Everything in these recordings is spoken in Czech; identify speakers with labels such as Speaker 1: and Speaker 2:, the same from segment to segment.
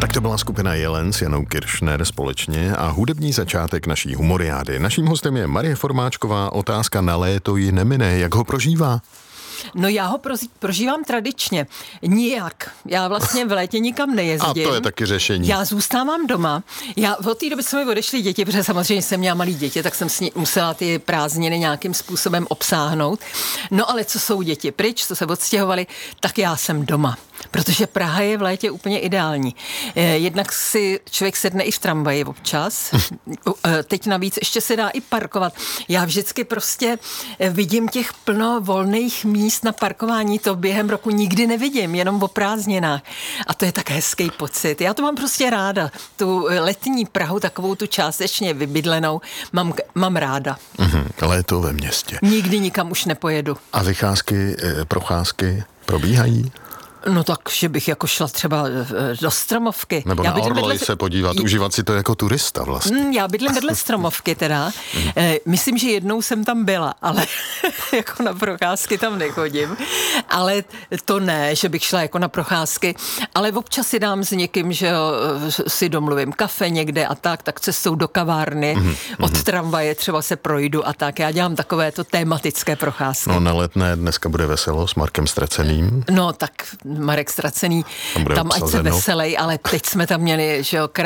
Speaker 1: Tak to byla skupina Jelen s Janou Kiršner společně a hudební začátek naší humoriády. Naším hostem je Marie Formáčková. Otázka na léto ji nemine. Jak ho prožívá?
Speaker 2: No já ho prožívám tradičně. Nijak. Já vlastně v létě nikam nejezdím.
Speaker 1: A to je taky řešení.
Speaker 2: Já zůstávám doma. Od té doby se mi odešly děti, protože samozřejmě jsem měla malý děti, tak jsem musela ty prázdniny nějakým způsobem obsáhnout. No ale co jsou děti pryč, co se odstěhovali, tak já jsem doma. Protože Praha je v létě úplně ideální. Jednak si člověk sedne i v tramvaji občas. Teď navíc ještě se dá i parkovat. Já vždycky prostě vidím těch plno volných míst na parkování, to během roku nikdy nevidím, jenom o prázdninách. A to je tak hezký pocit. Já to mám prostě ráda. Tu letní Prahu, takovou tu částečně vybydlenou, mám ráda.
Speaker 1: Léto ve městě.
Speaker 2: Nikdy nikam už nepojedu.
Speaker 1: A vycházky, procházky probíhají?
Speaker 2: No tak, že bych jako šla třeba do Stromovky.
Speaker 1: Nebo na Orloj se podívat, užívat si to jako turista vlastně.
Speaker 2: Já bydlím vedle Stromovky teda. Myslím, že jednou jsem tam byla, ale jako na procházky tam nechodím. Ale to ne, že bych šla jako na procházky, ale občas si dám s někým, že si domluvím kafe někde a tak cestou do kavárny, od tramvaje třeba se projdu a tak. Já dělám takovéto tématické procházky.
Speaker 1: No na Letné dneska bude veselo s Markem Straceným.
Speaker 2: No tak Marek Stracený, tam ať se veselej, ale teď jsme tam měli, že jo,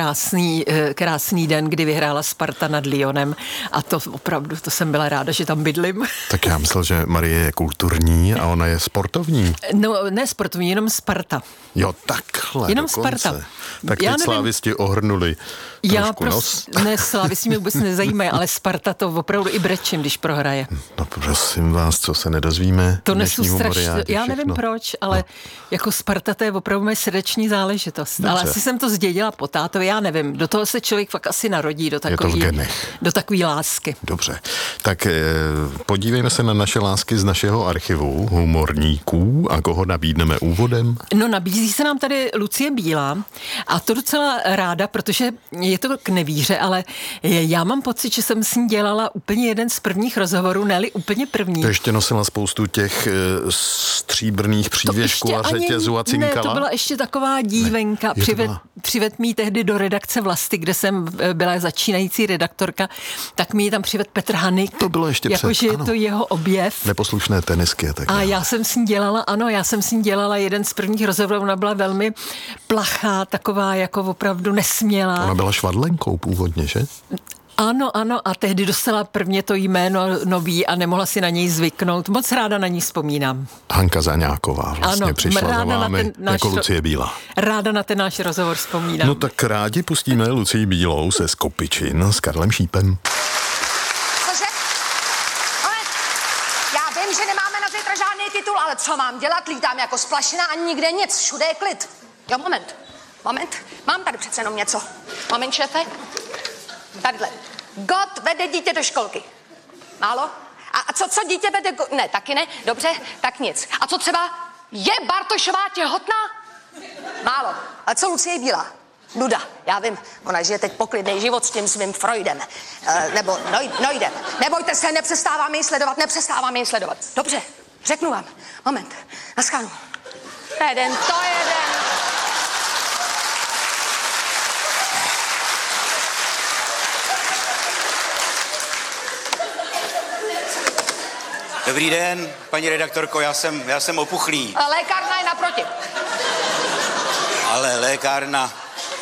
Speaker 2: krásný den, kdy vyhrála Sparta nad Lyonem a to opravdu, to jsem byla ráda, že tam bydlím.
Speaker 1: Tak já myslel, že Marie je kulturní a ona je sportovní.
Speaker 2: No, ne sportovní, jenom Sparta.
Speaker 1: Jo, takhle
Speaker 2: jenom
Speaker 1: dokonce.
Speaker 2: Sparta.
Speaker 1: Tak teď slávisti ohrnuli trošku nos.
Speaker 2: Ne, slávisti mě vůbec nezajímají, ale Sparta to opravdu i brečím, když prohraje.
Speaker 1: No prosím vás, co se nedozvíme.
Speaker 2: To nesu strašně, já nevím proč, ale jako Sparta to je opravdu moje srdeční záležitost. Dobře. Ale asi jsem to zdědila po tátovi, já nevím. Do toho se člověk fakt asi narodí, do takový lásky.
Speaker 1: Dobře, tak podívejme se na naše lásky z našeho archivu humorníků a koho nabídneme úvodem.
Speaker 2: No nabízí se nám tady Lucie Bílá a to docela ráda, protože je to k nevíře, ale já mám pocit, že jsem s ní dělala úplně jeden z prvních rozhovorů, ne-li úplně první.
Speaker 1: To ještě nosila spoustu těch stříbrných přívěšků a řetězů a cinkala?
Speaker 2: Ne, to byla ještě taková dívenka. Přived mi tehdy do redakce Vlasty, kde jsem byla začínající redaktorka, tak mi tam přived Petr Hanik.
Speaker 1: To bylo ještě
Speaker 2: jakože je to jeho objev.
Speaker 1: Neposlušné tenisky a tak.
Speaker 2: A já jsem s ní dělala jeden z prvních rozhovorů, ona byla velmi plachá, taková jako opravdu nesmělá.
Speaker 1: Ona byla švadlenkou původně, že?
Speaker 2: Ano, a tehdy dostala prvně to jméno nový a nemohla si na něj zvyknout. Moc ráda na ní vzpomínám.
Speaker 1: Hanka Zaňáková vlastně přišla za vámi jako Lucie Bílá.
Speaker 2: Ráda na ten náš rozhovor vzpomínám.
Speaker 1: No tak rádi pustíme Lucii Bílou se Skopičin s Karlem Šípem.
Speaker 3: Cože? Ale já vím, že nemáme na zítra žádný titul, ale co mám dělat? Lítám jako splašená a nikde nic, všude je klid. Jo, moment. Mám tady přece jenom něco. Moment, šéfe. Tadyhle. God vede dítě do školky. Málo? A co dítě vede... Ne, taky ne. Dobře, tak nic. A co třeba je Bartošová těhotná? Málo. A co Lucie Bílá? Nuda, já vím. Ona žije teď poklidný život s tím svým Freudem. Nebo Noidem. Nebojte se, nepřestáváme ji sledovat. Dobře, řeknu vám. Moment, naschánu. To je den.
Speaker 4: Dobrý den, paní redaktorko, já jsem opuchlý.
Speaker 3: Lékárna je naproti.
Speaker 4: Ale lékárna...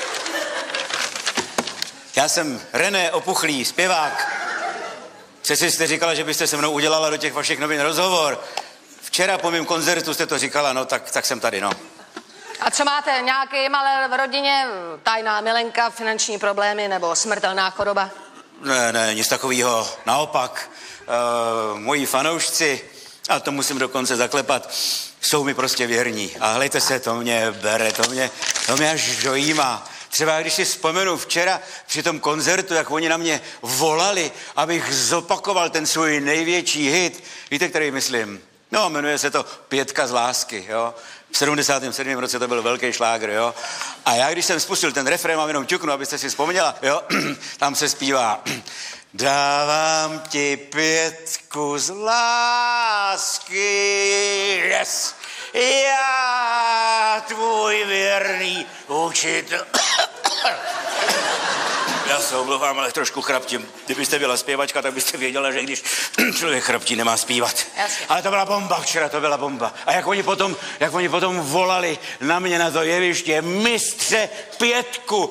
Speaker 4: Já jsem René Opuchlý, zpěvák. Přeci jste říkala, že byste se mnou udělala do těch vašich novin rozhovor. Včera po mém koncertu jste to říkala, no tak jsem tady, no.
Speaker 3: A co máte, nějaký malé v rodině, tajná milenka, finanční problémy nebo smrtelná choroba?
Speaker 4: Ne, nic takového. Naopak, moji fanoušci, a to musím dokonce zaklepat, jsou mi prostě věrní. A hlejte se, to mě bere, to mě až dojímá. Třeba když si vzpomenu včera při tom koncertu, jak oni na mě volali, abych zopakoval ten svůj největší hit. Víte, který myslím? No, jmenuje se to Pětka z lásky, jo. V 77. roce to byl velký šlágr, jo. A já, když jsem spustil ten refrén, mám jenom ťuknu, abyste si vzpomněla, jo. Tam se zpívá. Dávám ti 5 z lásky, yes. Já, tvůj věrný učitel. Já se omlouvám, ale trošku chraptím. Kdybyste byla zpěvačka, tak byste věděla, že když člověk chraptí, nemá zpívat.
Speaker 3: Jasně.
Speaker 4: Ale to byla bomba včera, to byla bomba. A jak oni potom volali na mě na to jeviště, mistře Pětku.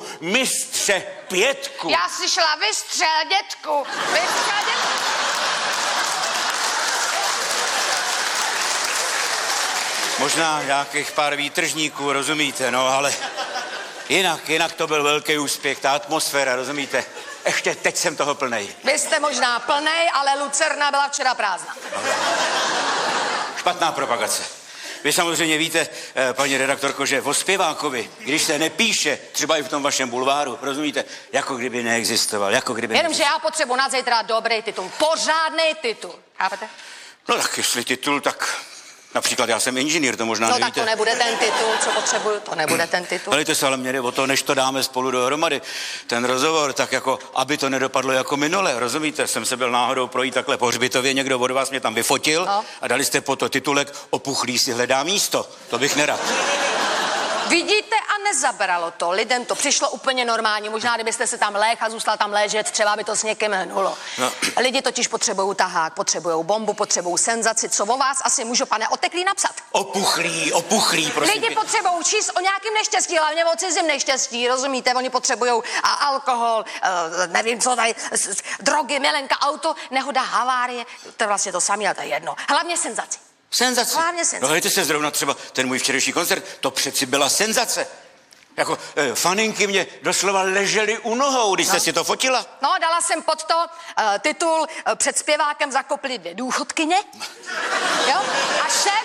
Speaker 3: Já slyšela, vystřel, dětku.
Speaker 4: Možná nějakých pár výtržníků, rozumíte, no, ale jinak to byl velký úspěch, ta atmosféra, rozumíte? Ještě teď jsem toho plnej.
Speaker 3: Vy jste možná plnej, ale Lucerna byla včera prázdná.
Speaker 4: Špatná propagace. Vy samozřejmě víte, paní redaktorko, že o zpěvákovi, když se nepíše, třeba i v tom vašem bulváru, rozumíte, jako kdyby neexistoval,
Speaker 3: Jenomže já potřebuji na zítra dobrý titul, pořádný titul, chápete?
Speaker 4: No tak jestli titul, tak například já jsem inženýr, to možná
Speaker 3: No
Speaker 4: nevíte.
Speaker 3: tak to nebude ten titul, co potřebuju, to nebude ten titul.
Speaker 4: Ale to se ale mě jde o to, než to dáme spolu dohromady, ten rozhovor, tak jako, aby to nedopadlo jako minule, rozumíte? Jsem se byl náhodou projít takhle po hřbitově, někdo od vás mě tam vyfotil a dali jste po to titulek Opuchlý si hledá místo. To bych nerad.
Speaker 3: Vidíte, a nezabralo to. Lidem to přišlo úplně normální. Možná, kdybyste se tam lék a zůstal tam ležet, třeba by to s někým hnulo. No. Lidi totiž potřebují tahák, potřebují bombu, potřebují senzaci. Co o vás asi můžu, pane Oteklý, napsat?
Speaker 4: Opuchlý, prosím.
Speaker 3: Lidi potřebují číst o nějakým neštěstí, hlavně o cizím neštěstí, rozumíte? Oni potřebují alkohol, nevím co tady, drogy, milenka, auto, nehoda, havárie, to je vlastně to samé, ale to je jedno. Hlavně senzaci.
Speaker 4: Senzace.
Speaker 3: Hlavně senzace.
Speaker 4: No hejte se zrovna třeba ten můj včerejší koncert, to přeci byla senzace. Jako faninky mě doslova ležely u nohou, když jste si to fotila.
Speaker 3: No, dala jsem pod to titul Před zpěvákem zakopli 2 důchodkyně. Jo? A šéf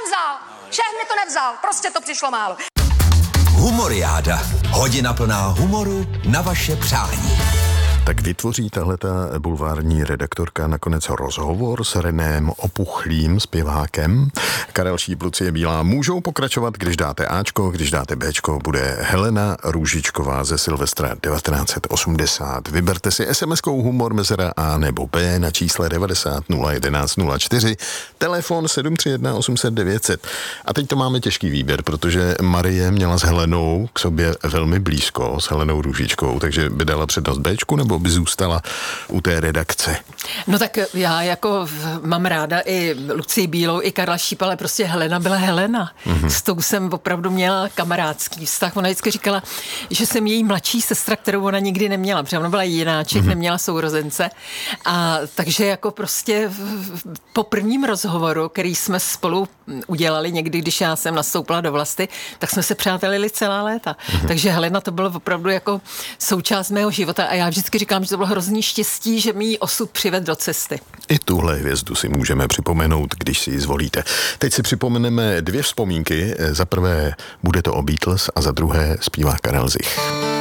Speaker 3: mi to nevzal. Prostě to přišlo málo.
Speaker 5: Humoriáda. Hodina plná humoru na vaše přání.
Speaker 1: Tak vytvoří tahleta bulvární redaktorka nakonec rozhovor s Reném Opuchlým, zpěvákem. Karel Šíp, Lucie Bílá můžou pokračovat, když dáte Ačko, když dáte Bčko, bude Helena Růžičková ze Silvestra 1980. Vyberte si SMS-kou humor mezera A nebo B na čísle 90 011 04, telefon 731 800 900. A teď to máme těžký výběr, protože Marie měla s Helenou k sobě velmi blízko, s Helenou Růžičkou, takže by dala přednost Bčku nebo by zůstala u té redakce?
Speaker 2: No tak já jako mám ráda i Lucii Bílou, i Karla Šípa, ale prostě Helena byla Helena. S tou jsem opravdu měla kamarádský vztah. Ona vždycky říkala, že jsem její mladší sestra, kterou ona nikdy neměla, protože ona byla jináček, neměla sourozence. A takže jako prostě po prvním rozhovoru, který jsme spolu udělali někdy, když já jsem nastoupila do Vlasty, tak jsme se přátelili celá léta. Takže Helena to bylo opravdu jako součást mého života a já vždycky říkám, že to bylo hrozný štěstí, že mi jí osud přived do cesty.
Speaker 1: I tuhle hvězdu si můžeme připomenout, když si ji zvolíte. Teď si připomeneme 2 vzpomínky. Za prvé bude to o Beatles a za druhé zpívá Karel Zich.